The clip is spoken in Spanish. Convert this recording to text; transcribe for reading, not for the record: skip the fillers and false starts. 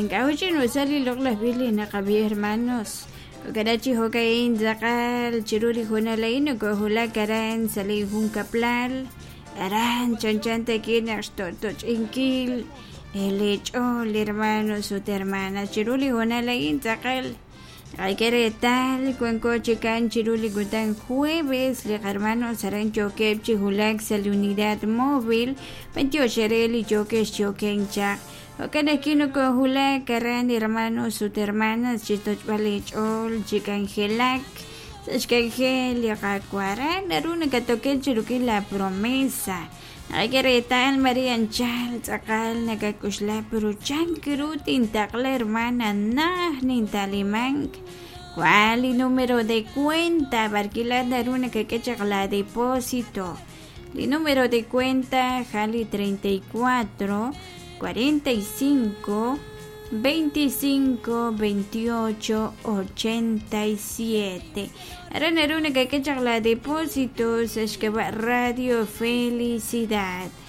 Cauchi no sale lo las bilis na cabi hermanos. Karachi hokain zakal chiruri hunalain ko hula karan sali hun kaplal. Aran chanchante kinas totoch inkil. El hecho hermanos o hermana chiruli hunalain zakal. Hay que tal cuenco chican chiruli gutan jueves le hermanos harán choque chihulak sal unidad móvil. Pentio shereli choque choquen chak. Okana kino ko hula karan hermanos su hermanas chistoch balechol chicangelak sachkangel yakakuaran naruna katokel chiruki la promesa ay tal marian chal sakal nakakusla pero chankiru tintakla hermana nah nintalimang cuál número de cuenta barquila naruna kakechakla depósito el número de cuenta jali 34 45 25 28 87. Ahora que la depósitos es que va Radio Felicidad.